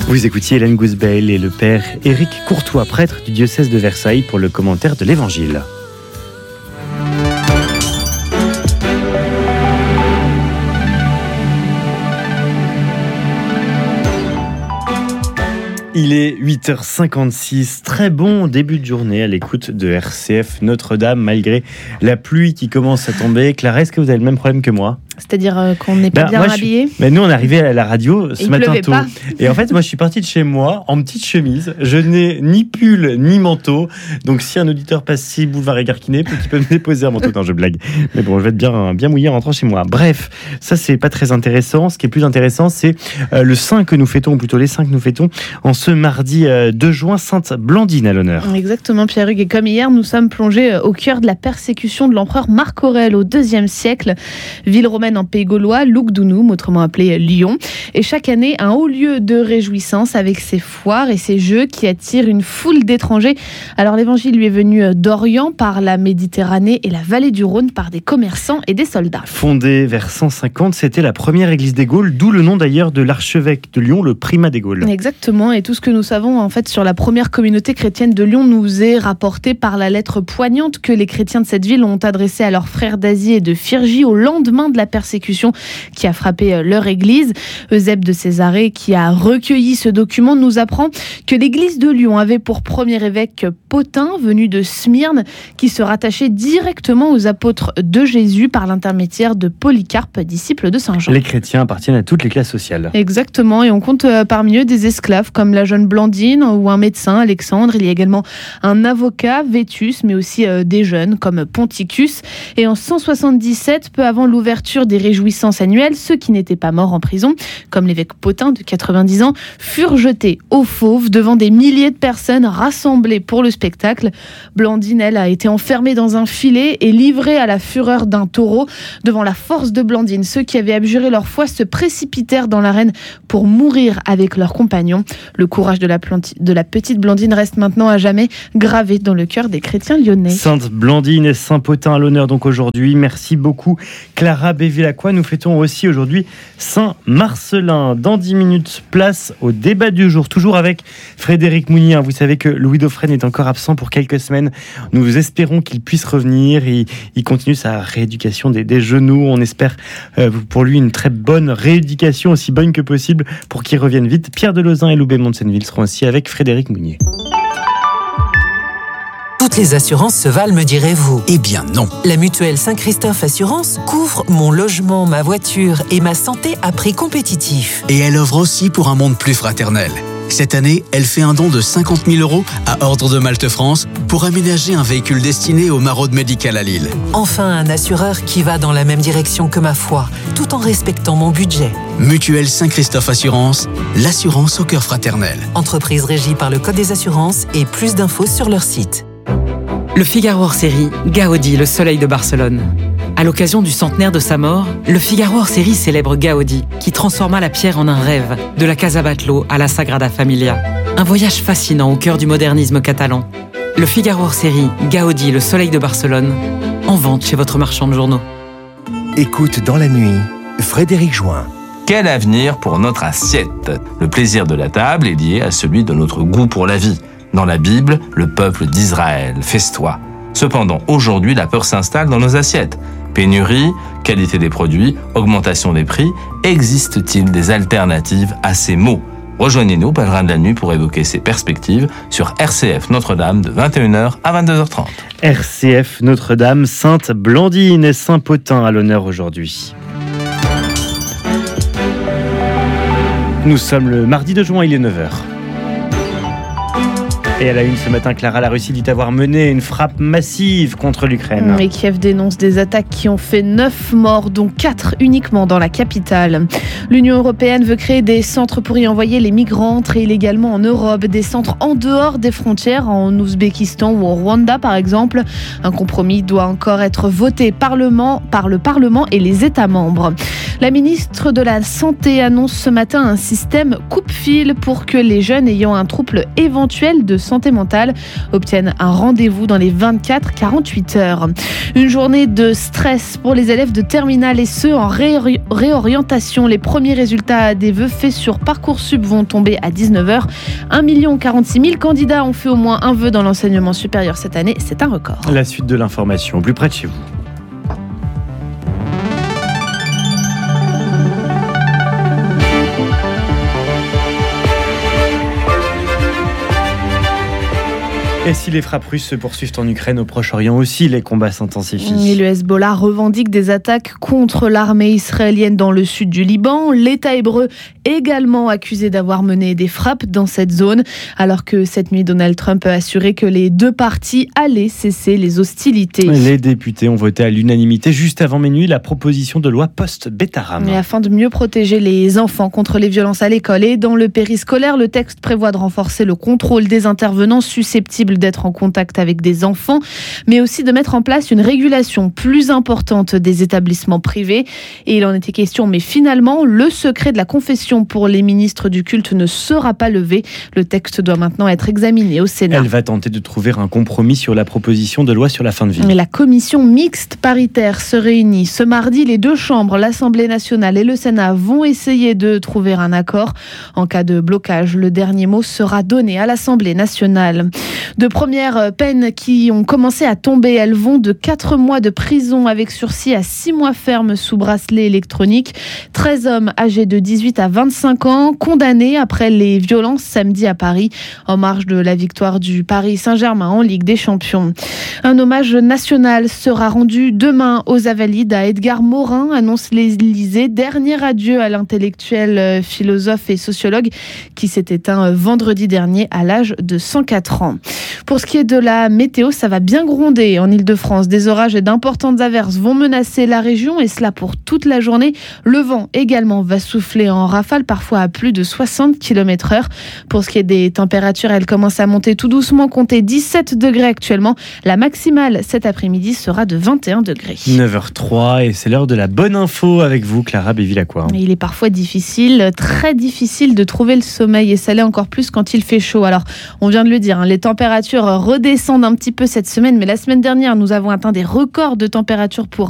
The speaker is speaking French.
Vous écoutiez Hélène Gousbeil et le père Éric Courtois, prêtre du diocèse de Versailles, pour le commentaire de l'Évangile. Il est 8h56, très bon début de journée à l'écoute de RCF Notre-Dame, malgré la pluie qui commence à tomber. Clara, est-ce que vous avez le même problème que moi ? C'est-à-dire qu'on n'est pas bien habillé. Mais nous, on est arrivé à la radio ce matin tôt. Pas. Et en fait, moi, je suis parti de chez moi en petite chemise. Je n'ai ni pull, ni manteau. Donc, si un auditeur passe ici, boulevard Égarquiné, il peut me déposer un manteau. Non, je blague. Mais bon, je vais être bien mouillé en rentrant chez moi. Bref, ça, c'est pas très intéressant. Ce qui est plus intéressant, c'est le saint que nous fêtons, ou plutôt les saints que nous fêtons, en ce mardi 2 juin, Sainte Blandine à l'honneur. Exactement, Pierre-Hugues. Et comme hier, nous sommes plongés au cœur de la persécution de l'empereur Marc Aurèle au IIe siècle. Ville romaine en Pays gaulois, Lugdunum, autrement appelé Lyon. Et chaque année, un haut lieu de réjouissance avec ses foires et ses jeux qui attirent une foule d'étrangers. Alors l'évangile lui est venu d'Orient par la Méditerranée et la vallée du Rhône par des commerçants et des soldats. Fondée vers 150, c'était la première église des Gaules, d'où le nom d'ailleurs de l'archevêque de Lyon, le primat des Gaules. Exactement, et tout ce que nous savons en fait sur la première communauté chrétienne de Lyon nous est rapporté par la lettre poignante que les chrétiens de cette ville ont adressée à leurs frères d'Asie et de Phrygie au lendemain de la persécution qui a frappé leur église. Eusèbe de Césarée, qui a recueilli ce document, nous apprend que l'église de Lyon avait pour premier évêque Pothin, venu de Smyrne, qui se rattachait directement aux apôtres de Jésus par l'intermédiaire de Polycarpe, disciple de Saint Jean. Les chrétiens appartiennent à toutes les classes sociales. Exactement, et on compte parmi eux des esclaves comme la jeune Blandine ou un médecin, Alexandre. Il y a également un avocat, Vétus, mais aussi des jeunes comme Ponticus. Et en 177, peu avant l'ouverture des réjouissances annuelles, ceux qui n'étaient pas morts en prison, comme l'évêque Pothin de 90 ans, furent jetés aux fauves devant des milliers de personnes rassemblées pour le spectacle. Blandine, elle, a été enfermée dans un filet et livrée à la fureur d'un taureau. Devant la force de Blandine, ceux qui avaient abjuré leur foi se précipitèrent dans l'arène pour mourir avec leurs compagnons. Le courage de la petite Blandine reste maintenant à jamais gravé dans le cœur des chrétiens lyonnais. Sainte Blandine et Saint Pothin à l'honneur donc aujourd'hui. Merci beaucoup Clara Bévilacqua. Nous fêtons aussi aujourd'hui Saint Marcellin. Dans 10 minutes, place au débat du jour, toujours avec Frédéric Mounier. Vous savez que Louis Dauphren est encore absent pour quelques semaines. Nous espérons qu'il puisse revenir. Il continue sa rééducation des genoux. On espère pour lui une très bonne rééducation, aussi bonne que possible, pour qu'il revienne vite. Pierre Delozin et Loubet Montsenneville seront aussi avec Frédéric Mounier. Toutes les assurances se valent, me direz-vous. Eh bien non. La mutuelle Saint-Christophe Assurance couvre mon logement, ma voiture et ma santé à prix compétitif. Et elle offre aussi pour un monde plus fraternel. Cette année, elle fait un don de 50 000 € à Ordre de Malte France pour aménager un véhicule destiné aux maraudes médicales à Lille. Enfin, un assureur qui va dans la même direction que ma foi, tout en respectant mon budget. Mutuelle Saint-Christophe Assurance, l'assurance au cœur fraternel. Entreprise régie par le Code des assurances et plus d'infos sur leur site. Le Figaro hors-série, Gaudi, le soleil de Barcelone. À l'occasion du centenaire de sa mort, le Figaro hors-série célèbre Gaudi, qui transforma la pierre en un rêve, de la Casa Batlló à la Sagrada Familia. Un voyage fascinant au cœur du modernisme catalan. Le Figaro hors-série, Gaudi, le soleil de Barcelone, en vente chez votre marchand de journaux. Écoute dans la nuit, Frédéric Join. Quel avenir pour notre assiette ? Le plaisir de la table est lié à celui de notre goût pour la vie. Dans la Bible, le peuple d'Israël festoie. Cependant, aujourd'hui, la peur s'installe dans nos assiettes. Pénurie, qualité des produits, augmentation des prix, existe-t-il des alternatives à ces mots ? Rejoignez-nous, pèlerins de la nuit, pour évoquer ces perspectives sur RCF Notre-Dame de 21h à 22h30. RCF Notre-Dame, Sainte Blandine et Saint Pothin à l'honneur aujourd'hui. Nous sommes le mardi 2 juin, il est 9h. Et à la une ce matin, Clara, la Russie dit avoir mené une frappe massive contre l'Ukraine. Et Kiev dénonce des attaques qui ont fait 9 morts, dont 4 uniquement dans la capitale. L'Union européenne veut créer des centres pour y envoyer les migrants entrés illégalement en Europe, des centres en dehors des frontières, en Ouzbékistan ou au Rwanda par exemple. Un compromis doit encore être voté par le Parlement et les États membres. La ministre de la Santé annonce ce matin un système coupe-fil pour que les jeunes ayant un trouble éventuel de santé mentale obtiennent un rendez-vous dans les 24-48 heures. Une journée de stress pour les élèves de terminale et ceux en réorientation. Les premiers résultats des vœux faits sur Parcoursup vont tomber à 19h. 1 046 000 candidats ont fait au moins un vœu dans l'enseignement supérieur cette année. C'est un record. La suite de l'information, plus près de chez vous. Et si les frappes russes se poursuivent en Ukraine, au Proche-Orient aussi, les combats s'intensifient. Et le Hezbollah revendique des attaques contre l'armée israélienne dans le sud du Liban. L'État hébreu également accusé d'avoir mené des frappes dans cette zone, alors que cette nuit, Donald Trump a assuré que les deux parties allaient cesser les hostilités. Les députés ont voté à l'unanimité juste avant minuit la proposition de loi post-Betaram. Et afin de mieux protéger les enfants contre les violences à l'école et dans le périscolaire, le texte prévoit de renforcer le contrôle des intervenants susceptibles d'être en contact avec des enfants, mais aussi de mettre en place une régulation plus importante des établissements privés. Et il en était question, mais finalement, le secret de la confession pour les ministres du culte ne sera pas levé. Le texte doit maintenant être examiné au Sénat. Elle va tenter de trouver un compromis sur la proposition de loi sur la fin de vie. La commission mixte paritaire se réunit ce mardi. Les deux chambres, l'Assemblée nationale et le Sénat, vont essayer de trouver un accord. En cas de blocage, le dernier mot sera donné à l'Assemblée nationale. De premières peines qui ont commencé à tomber, elles vont de 4 mois de prison avec sursis à 6 mois ferme sous bracelet électronique. 13 hommes âgés de 18 à 25 ans condamnés après les violences samedi à Paris en marge de la victoire du Paris Saint-Germain en Ligue des Champions. Un hommage national sera rendu demain aux Invalides à Edgar Morin, annonce l'Élysée. Dernier adieu à l'intellectuel, philosophe et sociologue qui s'est éteint vendredi dernier à l'âge de 104 ans. Pour ce qui est de la météo, ça va bien gronder en Ile-de-France. Des orages et d'importantes averses vont menacer la région et cela pour toute la journée. Le vent également va souffler en rafale, parfois à plus de 60 km/h. Pour ce qui est des températures, elles commencent à monter tout doucement. Comptez 17 degrés actuellement. La maximale cet après-midi sera de 21 degrés. 9h03 et c'est l'heure de la bonne info avec vous, Clara Béville-Lacroix. Il est parfois difficile, très difficile de trouver le sommeil et ça l'est encore plus quand il fait chaud. Alors, on vient de le dire, les températures redescendent un petit peu cette semaine, mais la semaine dernière, nous avons atteint des records de température pour